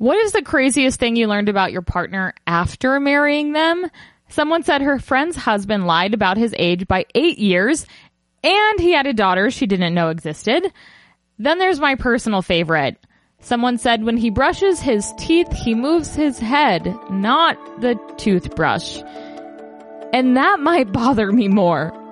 What is the craziest thing you learned about your partner after marrying them? Someone said her friend's husband lied about his age by 8 years, and he had a daughter she didn't know existed. Then there's my personal favorite. Someone said when he brushes his teeth, he moves his head, not the toothbrush. And that might bother me more.